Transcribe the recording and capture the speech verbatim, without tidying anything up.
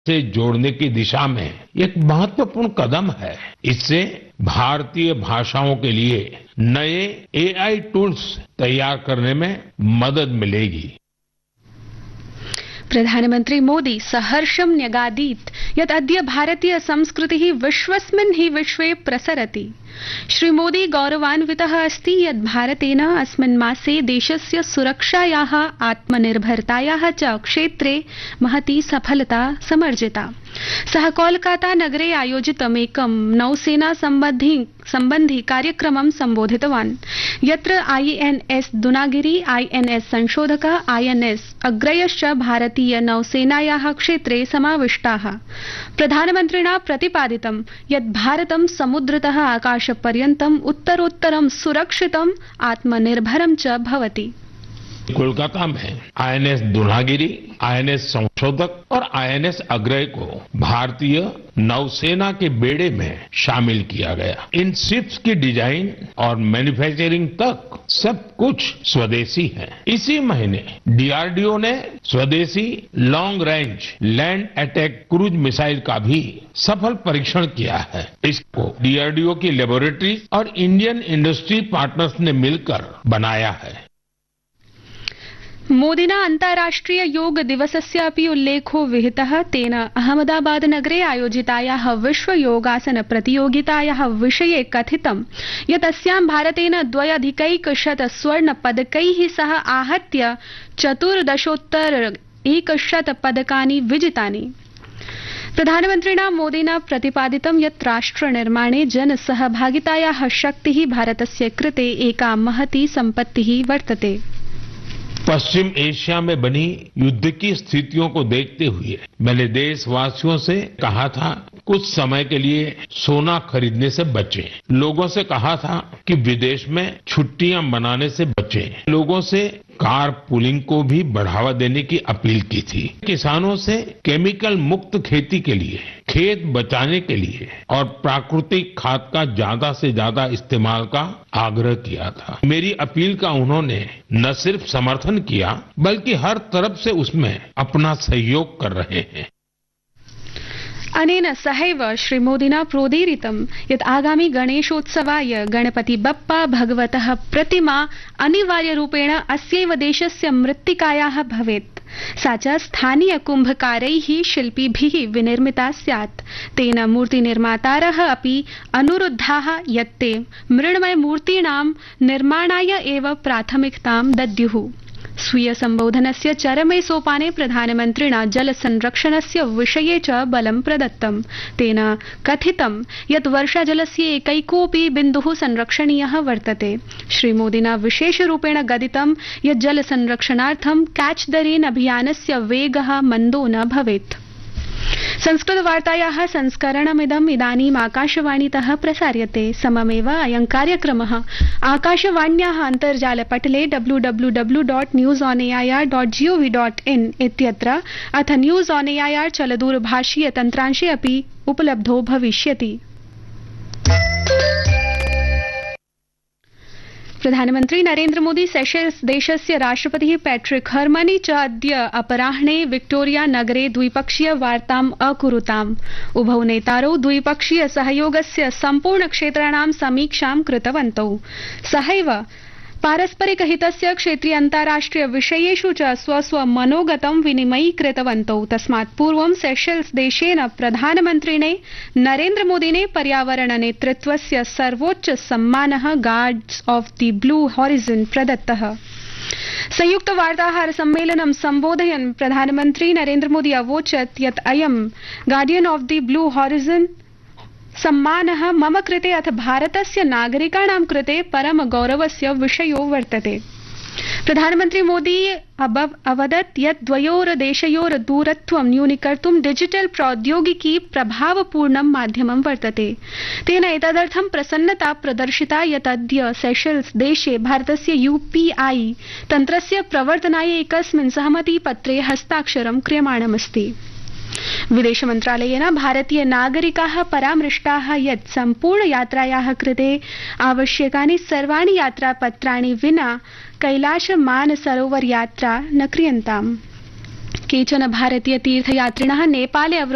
से जोड़ने की दिशा में एक महत्वपूर्ण कदम है। इससे भारतीय भाषाओं के लिए नए एआई टूल्स तैयार करने में मदद मिलेगी। प्रधानमंत्री मोदी सहर्षं न्यगादीत् यत् अद्य भारतीय संस्कृतिः विश्वस्मिन् हि विश्वे प्रसरति। श्रीमोदी गौरवान्वितः अस्ति यत् भारतेन अस्मिन् मासे देशस्य सुरक्षायाः आत्मनिर्भरतायाः च क्षेत्रे महती सफलता समर्जिता। सः कोलकाता नगरे आयोजितमेकं नौसेना सम्बन्धी सम्बन्धी कार्यक्रमं सम्बोधितवान्, यत्र आईएनएस दुनागिरी, आईएनएस संशोधकः, आईएनएस अग्रयश्च भारतीय नौसेनायाः क्षेत्रे समाविष्टाः। प्रधानमन्त्रिणा प्रतिपादितं यत् भारतं समुद्रतः आकाशपर्यन्तम् उत्तरोत्तरं सुरक्षितं आत्मनिर्भरं च भवति। कोलकाता में आईएनएस दुनागिरी, आईएनएस संशोधक और आईएनएस अग्रय को भारतीय नौसेना के बेड़े में शामिल किया गया। इन शिप्स की डिजाइन और मैन्युफैक्चरिंग तक सब कुछ स्वदेशी है। इसी महीने डीआरडीओ ने स्वदेशी long range land attack cruise missile का भी सफल परीक्षण किया है। इसको डीआरडीओ की लेबोरेटरी और इंडियन इंडस्ट्री पार्टनर्स ने मिलकर बनाया है। मोदिना अन्ताराष्ट्रिय योग दिवसस्य अपि उल्लेखो विहितः। तेन अहमदाबाद नगरे आयोजितायाः विश्व योगासन प्रतियोगितायाः विषये कथितं यत् अस्यां भारतेन द्व्यधिकैकशत स्वर्ण पदकैः सह आहत्य चतुर्दशोत्तर एकशत पदकानि विजितानि। प्रधानमन्त्रिणा मोदिना प्रतिपादितं यत् राष्ट्रनिर्माणे जनसहभागितायाः शक्तिः भारतस्य कृते एका महती सम्पत्तिः वर्तते। पश्चिम एशिया में बनी युद्ध की स्थितियों को देखते हुए मैंने देशवासियों से कहा था कुछ समय के लिए सोना खरीदने से बचें। लोगों से कहा था कि विदेश में छुट्टियां मनाने से बचें। लोगों से कार पुलिंग को भी बढ़ावा देने की अपील की थी। किसानों से केमिकल मुक्त खेती के लिए, खेत बचाने के लिए और प्राकृतिक खाद का ज्यादा से ज्यादा इस्तेमाल का आग्रह किया था। मेरी अपील का उन्होंने न सिर्फ समर्थन किया बल्कि हर तरफ से उसमें अपना सहयोग कर रहे हैं। अनेन सहैव श्रीमोदिना प्रोदीरितं यत् आगामि गणेशोत्सवाय गणपति बप्पा भगवतः प्रतिमा अनिवार्यरूपेण अस्यैव देशस्य मृत्तिकायाः भवेत्। सा च स्थानीय कुम्भकारैः शिल्पिभिः विनिर्मिता स्यात्। तेन मूर्तिनिर्मातारः अपि अनुरुद्धाः यत् ते मृण्मय मूर्तीणां निर्माणाय एव प्राथमिकतां दद्युः। स्वीय संबोधनस्य चरमे सोपाने प्रधानमन्त्रिणा जल संरक्षणस्य विषये च बलं प्रदत्तं। तेन कथितं यत् वर्षाजलस्य एकैकोऽपि बिन्दुः संरक्षणीयः वर्तते। श्रीमोदिना विशेषरूपेण गदितं यत् जल संरक्षणार्थं कैच द रेन अभियानस्य वेगः मन्दो न भवेत्। संस्कृतवार्तायाः संस्करणमिदम् इदानीम् आकाशवाणीतः प्रसार्यते। सममेव अयं कार्यक्रमः आकाशवाण्याः अन्तर्जालपटले W W W dot news on AIR dot gov dot in इत्यत्र अथ न्यूज ऑन एआईआर चलदूरभाषीय तन्त्रांशे अपि उपलब्धो भविष्यति। प्रधानमन्त्री नरेन्द्र मोदी सेशेल्स देशस्य राष्ट्रपतिः पैट्रिक हर्मनी च अद्य अपराह्णे विक्टोरिया नगरे द्विपक्षीय वार्ताम् अकुरुताम्। उभौ नेतारौ द्विपक्षीय सहयोगस्य सम्पूर्ण क्षेत्राणां समीक्षां कृतवन्तौ। सहैव पारस्परिक हितस्य क्षेत्रीय अन्ताराष्ट्रिय विषयेषु च स्वस्व मनोगतं विनिमयीकृतवन्तौ। तस्मात् पूर्वं सेशेल्स देशेन प्रधानमन्त्रिणे नरेन्द्र मोदिने पर्यावरण नेतृत्वस्य सर्वोच्च सम्मानः guards of the blue horizon प्रदत्तः। संयुक्त वार्ताहर सम्मेलनं सम्बोधयन् प्रधानमन्त्री नरेन्द्र मोदी अवोचत् यत् अयं guardian of the blue horizon सम्मानः मम कृते अथ भारतस्य नागरिकाणां कृते परम गौरवस्य विषयो वर्तते। प्रधानमन्त्री मोदी अवदत् यत् द्वयोर देशयोर दूरत्वं न्यूनीकर्तुं डिजिटल प्रौद्योगिकी प्रभावपूर्णं माध्यमं वर्तते। तेन एतदर्थं प्रसन्नता प्रदर्शिता यत् अद्य सेशेल्स देशे भारतस्य यूपीआई तन्त्रस्य प्रवर्तनाय एकस्मिन् सहमतिपत्रे हस्ताक्षरं क्रियमाणमस्ति। विदेश मन्त्रालयेन भारतीय नागरिकाः परामृष्टाः यत् सम्पूर्ण यात्रायाः कृते आवश्यकानि सर्वाणि यात्रापत्राणि विना कैलाश मानसरोवर यात्रा न क्रियन्ताम्। केचन भारतीय तीर्थयात्रिणः नेपाले